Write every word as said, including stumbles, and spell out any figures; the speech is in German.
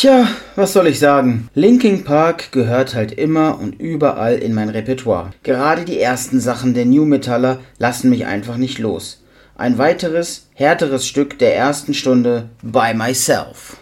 Tja, was soll ich sagen? Linkin Park gehört halt immer und überall in mein Repertoire. Gerade die ersten Sachen der New Metaller lassen mich einfach nicht los. Ein weiteres, härteres Stück der ersten Stunde, By Myself.